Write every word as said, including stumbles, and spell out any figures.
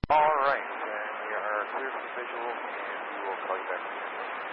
All right, then we are clear for the visual, and we will call you back.